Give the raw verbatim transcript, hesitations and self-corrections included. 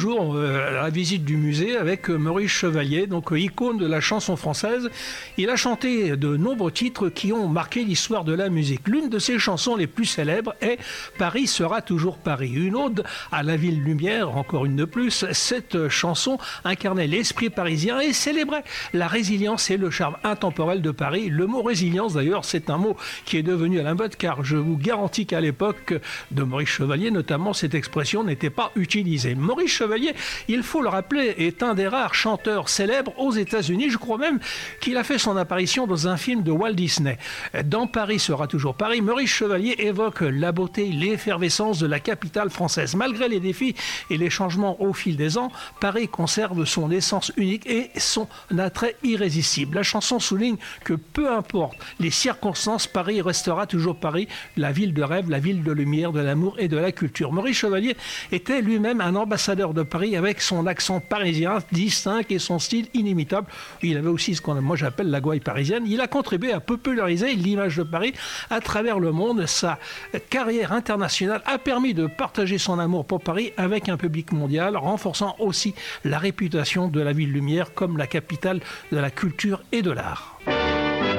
toujours euh, la visite du musée avec euh, Maurice Chevalier, donc euh, icône de la chanson française. Il a chanté de nombreux titres qui ont marqué l'histoire de la musique. L'une de ses chansons les plus célèbres est « Paris sera toujours Paris ». Une ode à la ville lumière, encore une de plus. Cette chanson incarnait l'esprit parisien et célébrait la résilience et le charme intemporel de Paris. Le mot résilience, d'ailleurs, c'est un mot qui est devenu à la mode, car je vous garantis qu'à l'époque de Maurice Chevalier, notamment, cette expression n'était pas utilisée. Maurice Chevalier, il faut le rappeler, est un des rares chanteurs célèbres aux États-Unis. Je crois même qu'il a fait son apparition dans un film de Walt Disney. Dans Paris sera toujours Paris, Maurice Chevalier évoque la beauté, l'effervescence de la capitale française. Malgré les défis et les changements au fil des ans, Paris conserve son essence unique et son attrait irrésistible. La chanson souligne que peu importe les circonstances, Paris restera toujours Paris, la ville de rêve, la ville de lumière, de l'amour et de la culture. Maurice Chevalier était lui-même un ambassadeur de Paris avec son accent parisien distinct et son style inimitable. Il avait aussi ce qu'on moi j'appelle la gouaille parisienne. Il a contribué à populariser l'image de Paris à travers le monde. Sa carrière internationale a permis de partager son amour pour Paris avec un public mondial, renforçant aussi la réputation de la ville lumière comme la capitale de la culture et de l'art.